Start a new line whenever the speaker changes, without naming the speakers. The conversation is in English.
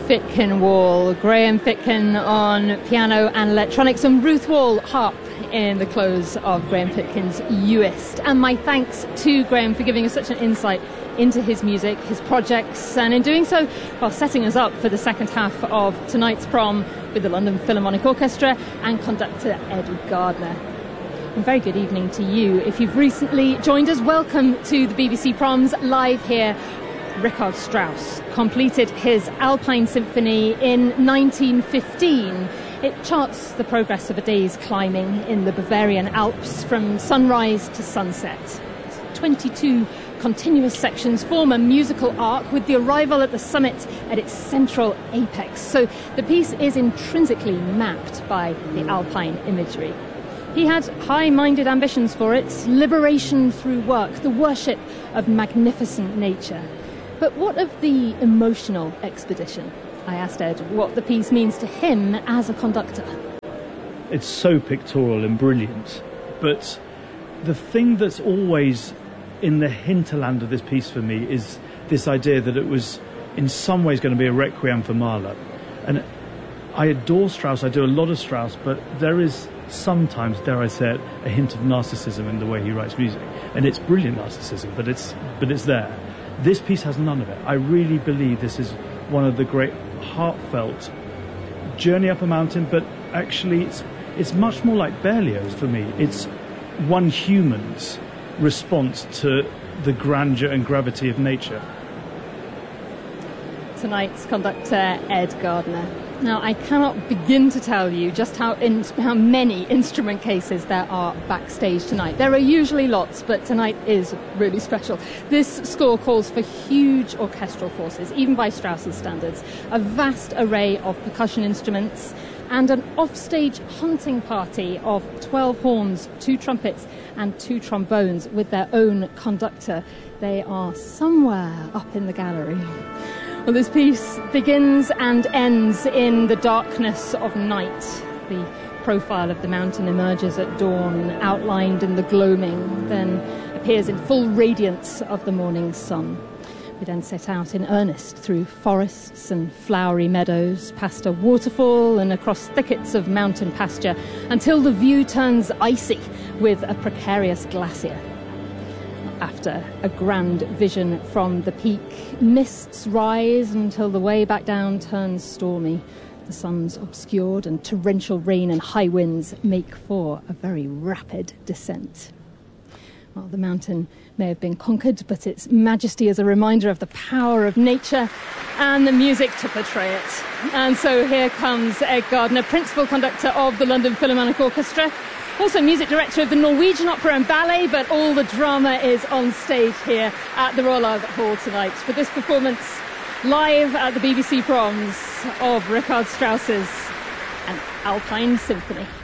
Fitkin Wall, Graham Fitkin on piano and electronics, and Ruth Wall harp in the close of Graham Fitkin's Uist. And my thanks to Graham for giving us such an insight into his music, his projects, and in doing so, while setting us up for the second half of tonight's prom with the London Philharmonic Orchestra and conductor Ed Gardner. And very good evening to you. If you've recently joined us, welcome to the BBC Proms live here. Richard Strauss completed his Alpine Symphony in 1915. It charts the progress of a day's climbing in the Bavarian Alps from sunrise to sunset. 22 continuous sections form a musical arc with the arrival at the summit at its central apex. So the piece is intrinsically mapped by the Alpine imagery. He had high-minded ambitions for it, liberation through work, the worship of magnificent nature. But what of the emotional expedition? I asked Ed what the piece means to him as a conductor.
It's so pictorial and brilliant, but the thing that's always in the hinterland of this piece for me is this idea that it was in some ways going to be a requiem for Mahler. And I adore Strauss, I do a lot of Strauss, but there is sometimes, dare I say it, a hint of narcissism in the way he writes music. And it's brilliant narcissism, but it's there. This piece has none of it. I really believe this is one of the great heartfelt journey up a mountain, but actually it's much more like Berlioz for me. It's one human's response to the grandeur and gravity of nature. Tonight's conductor, Ed Gardner.
Now, I cannot begin to tell you just how many instrument cases there are backstage tonight. There are usually lots, but tonight is really special. This score calls for huge orchestral forces, even by Strauss's standards, a vast array of percussion instruments, and an offstage hunting party of 12 horns, 2 trumpets, and 2 trombones with their own conductor. They are somewhere up in the gallery. Well, this piece begins and ends in the darkness of night. The profile of the mountain emerges at dawn, outlined in the gloaming, then appears in full radiance of the morning sun. We then set out in earnest through forests and flowery meadows, past a waterfall and across thickets of mountain pasture, until the view turns icy with a precarious glacier. After a grand vision from the peak, mists rise until the way back down turns stormy. The sun's obscured and torrential rain and high winds make for a very rapid descent. Well, the mountain may have been conquered, but its majesty is a reminder of the power of nature and the music to portray it. And so here comes Ed Gardner, principal conductor of the London Philharmonic Orchestra, also music director of the Norwegian Opera and Ballet, but all the drama is on stage here at the Royal Albert Hall tonight for this performance live at the BBC Proms of Richard Strauss's An Alpine Symphony.